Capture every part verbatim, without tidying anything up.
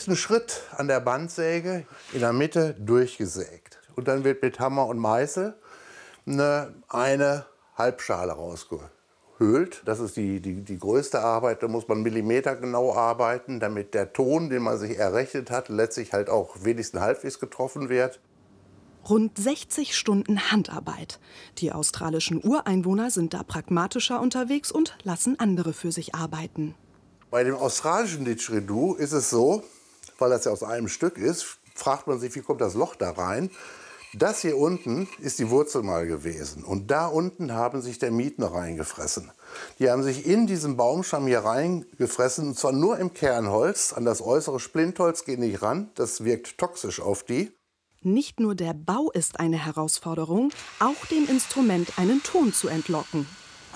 ersten Schritt an der Bandsäge in der Mitte durchgesägt. Und dann wird mit Hammer und Meißel eine, eine Halbschale rausgehöhlt. Das ist die, die, die größte Arbeit. Da muss man millimetergenau arbeiten, damit der Ton, den man sich errechnet hat, letztlich halt auch wenigstens halbwegs getroffen wird. Rund sechzig Stunden Handarbeit. Die australischen Ureinwohner sind da pragmatischer unterwegs und lassen andere für sich arbeiten. Bei dem australischen Didgeridoo ist es so, weil das ja aus einem Stück ist, fragt man sich, wie kommt das Loch da rein? Das hier unten ist die Wurzel mal gewesen. Und da unten haben sich Termiten reingefressen. Die haben sich in diesen Baumstamm hier reingefressen, und zwar nur im Kernholz. An das äußere Splintholz gehen nicht ran, das wirkt toxisch auf die. Nicht nur der Bau ist eine Herausforderung, auch dem Instrument einen Ton zu entlocken.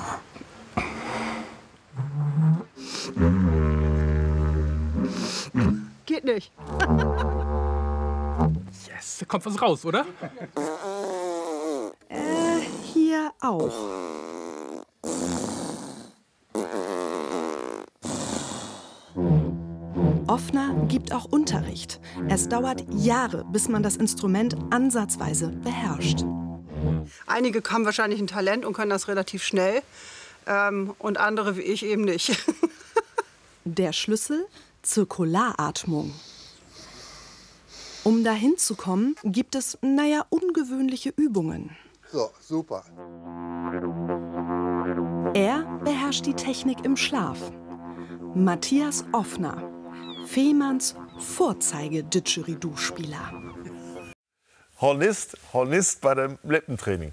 Geht nicht. Yes, da kommt was raus, oder? Äh, hier auch. Offner gibt auch Unterricht. Es dauert Jahre, bis man das Instrument ansatzweise beherrscht. Einige haben wahrscheinlich ein Talent und können das relativ schnell. Ähm, und andere wie ich eben nicht. Der Schlüssel? Zirkularatmung. Um dahin zu kommen, gibt es, naja, ungewöhnliche Übungen. So, super. Er beherrscht die Technik im Schlaf. Matthias Offner, Fehmarns Vorzeige-Didgeridoo-Spieler. Hornist, Hornist bei dem Lippentraining.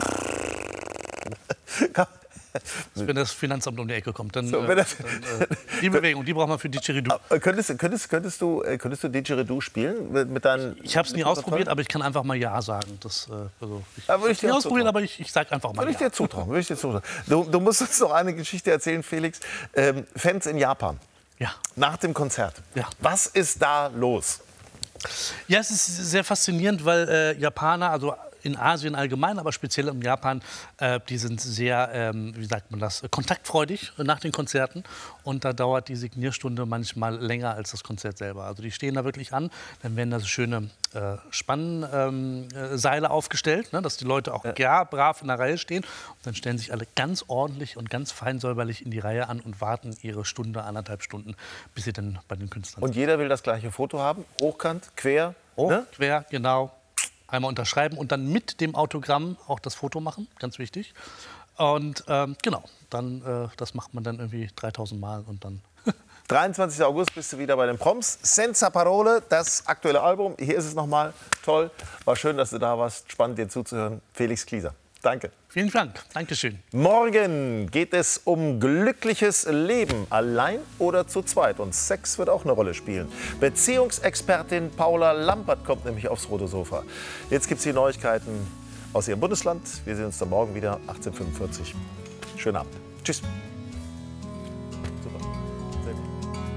Wenn das Finanzamt um die Ecke kommt, dann, so, äh, das, dann äh, die Bewegung, die braucht man für Didgeridoo. Könntest, könntest, könntest, du, könntest du Didgeridoo spielen mit, mit deinen? Ich habe es nie ausprobiert, aber ich kann einfach mal Ja sagen. Das, äh, also, ich ja, habe es nie ausprobiert, aber ich, ich sage einfach mal würde Ja. Ich dir zutrauen, würde ich dir zutrauen. Du, du musst uns noch eine Geschichte erzählen, Felix. Ähm, Fans in Japan. Ja. Nach dem Konzert. Ja. Was ist da los? Ja, es ist sehr faszinierend, weil äh, Japaner, also in Asien allgemein, aber speziell in Japan, äh, die sind sehr, ähm, wie sagt man das, kontaktfreudig nach den Konzerten. Und da dauert die Signierstunde manchmal länger als das Konzert selber. Also die stehen da wirklich an, dann werden da so schöne äh, Spannseile ähm, aufgestellt, ne, dass die Leute auch ja. ja brav in der Reihe stehen. Und dann stellen sich alle ganz ordentlich und ganz fein säuberlich in die Reihe an und warten ihre Stunde, anderthalb Stunden, bis sie dann bei den Künstlern sind. Und jeder will das gleiche Foto haben? Hochkant, quer? Hoch, ne? Quer, genau. Einmal unterschreiben und dann mit dem Autogramm auch das Foto machen, ganz wichtig. Und ähm, genau, dann äh, das macht man dann irgendwie dreitausend Mal und dann. dreiundzwanzigster August bist du wieder bei den Proms. Senza Parole, das aktuelle Album. Hier ist es nochmal. Toll. War schön, dass du da warst. Spannend, dir zuzuhören. Felix Klieser. Danke. Vielen Dank. Dankeschön. Morgen geht es um glückliches Leben. Allein oder zu zweit. Und Sex wird auch eine Rolle spielen. Beziehungsexpertin Paula Lampert kommt nämlich aufs rote Sofa. Jetzt gibt es die Neuigkeiten aus ihrem Bundesland. Wir sehen uns dann morgen wieder, achtzehn Uhr fünfundvierzig. Schönen Abend. Tschüss.